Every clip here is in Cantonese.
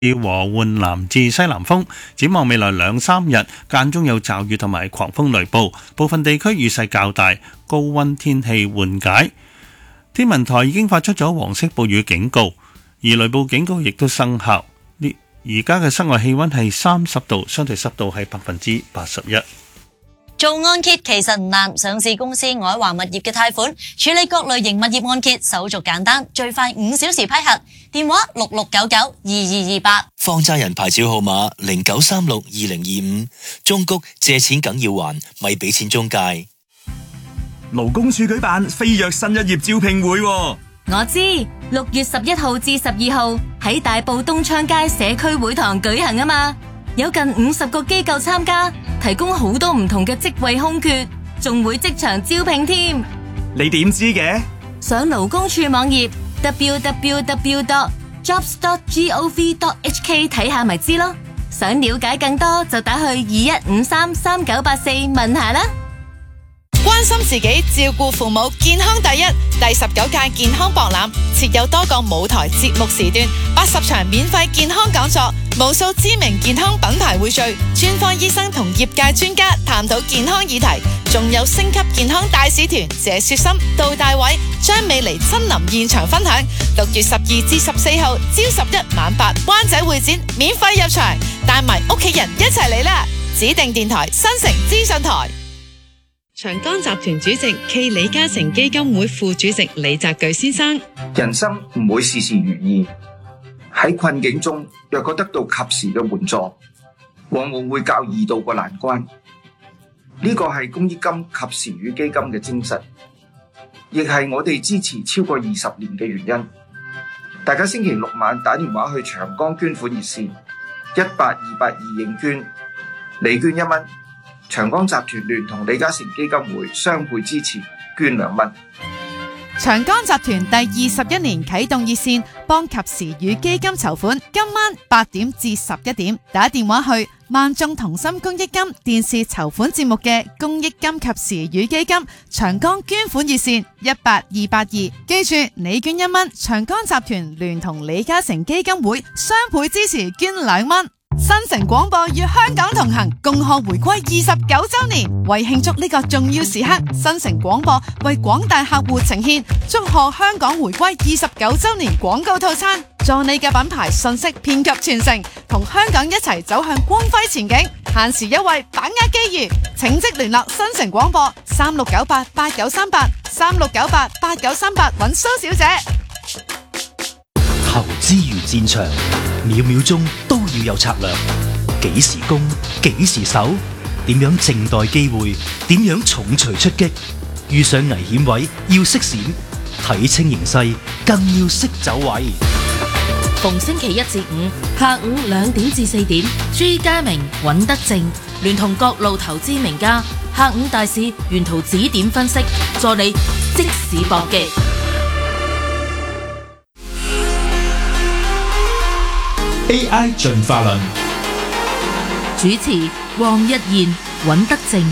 和緩南至西南風。展望未來2-3日，間中有驟雨同埋狂風雷暴，部分地區雨勢較大，高溫天氣緩解。天文台已經發出咗黃色暴雨警告，而雷暴警告亦都生效。而家嘅室外氣溫係30度，相對濕度係81%。 做按揭其實唔難，上市公司愛華物業嘅貸款處理各類型物業按揭，手續簡單，最快5小時批核。電話66992228。 放債人牌照號碼09362025。中谷借錢梗要還，咪俾錢中介。 勞工處舉辦飛躍新一頁招聘會喎。 我知，6月11號至12號喺大埔東昌街社區會堂舉行啊嘛，有近50個機構參加，提供好多唔同嘅職位空缺，仲會即場招聘添。 你點知嘅？ 上勞工處網頁 www.jobs.gov.hk 睇下咪知咯。想了解更多就打去21533984問下啦。 關心自己，照顧父母，健康第一。第19屆健康博覽設有多個舞台節目時段，80場免費健康講座，無數知名健康品牌匯聚，專科醫生同業界專家探討健康議題，仲有星級健康大使團謝雪心、杜大偉、張美妮親臨現場分享。6月12至14號，朝11晚8，灣仔會展免費入場，帶埋屋企人一齊嚟啦！指定電台新城資訊台。 長江集團主席暨李嘉誠基金會副主席李澤鉅先生： 人生唔會事事如意，喺困境中若果得到及時嘅援助，往往會較易渡過難關。呢個係公益金及時雨基金嘅精神，亦係我哋支持超過20年嘅原因。大家星期六晚打電話去長江捐款熱線18282認捐，你捐1蚊。長江集團聯同李嘉誠基金會雙倍支持，捐2蚊。 長江集團第21年啟動熱線，幫及時雨基金籌款。今晚8點至11點，打電話去萬眾同心公益金電視籌款節目嘅公益金及時雨基金長江捐款熱線18282。記住，你捐1蚊，長江集團聯同李嘉誠基金會雙倍支持，捐2蚊。新城廣播與香港同行，共賀回歸29周年。為慶祝呢個重要時刻，新城廣播為廣大客戶呈現祝賀香港回歸29周年廣告套餐，助你嘅品牌信息遍及全城，同香港一齊走向光輝前景。限時優惠，把握機遇，請即聯絡新城廣播3698893836988938揾蘇小姐。 投資如戰場，秒秒鐘都要有策略。幾時攻，幾時守，點樣靜待機會，點樣重錘出擊。遇上危險位要識閃，睇清形勢更要識走位。 逢星期1至5下午2點至4點，朱家明、尹德正聯同各路投資名家，下午大市沿途指點分析，助你即時搏擊。 AI 進化論主持黃一賢、尹德正。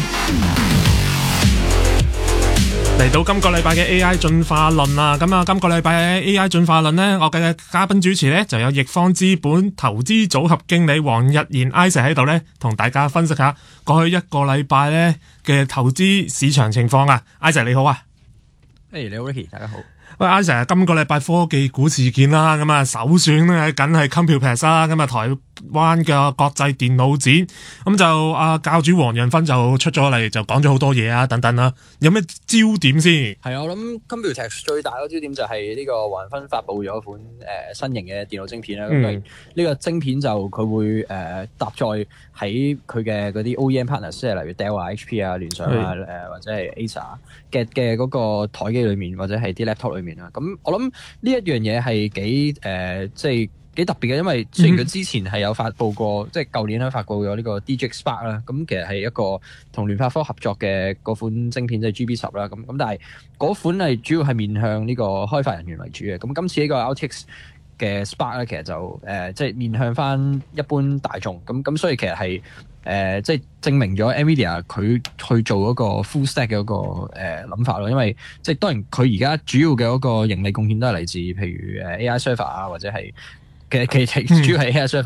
嚟到今個禮拜嘅 AI 進化論啦，咁啊，今個禮拜嘅 AI 進化論呢，我嘅嘉賓主持呢就有易方資本投資組合經理黃一賢 Isaac 喺度呢，同大家分析下過去一個禮拜呢嘅投資市場情況啊。Isaac 你好啊。 你好 Ricky， 大家好。 喂，Isaac，今個禮拜科技股事件啦，咁啊首選咧梗係 Computex 啦，咁啊台灣嘅國際電腦展，咁就教主黃仁勳就出咗嚟，就講咗好多嘢啊，等等啦，有咩焦點先？ 係啊，我諗 Computex 最大嗰焦點就係呢個黃仁勳發布咗一款新型嘅電腦晶片啦，咁呢個晶片就佢會搭載喺佢嘅嗰啲 OEM partners， 即係例如 Dell 啊、HP 啊、聯想啊，或者係 Acer 嘅嗰個台機裏面，或者係啲 laptop 裏面啦。咁我諗呢一樣嘢係幾即係幾特別嘅，因為雖然佢之前係有發布過，即係舊年咧發布咗呢個 DGX Spark 啦，咁其實係一個同聯發科合作嘅嗰款晶片，即係 GB10 啦。咁但係嗰款係主要係面向呢個開發人員為主嘅。咁今次呢個 RTX 嘅 Spark 咧，其實就即係面向翻一般大眾。咁所以其實係即係證明咗 NVIDIA 佢去做嗰個 full stack 嘅嗰個諗法咯。因為即係當然佢而家主要嘅嗰個盈利貢獻都係嚟自譬如AI server 啊，或者係其實主要係 AI server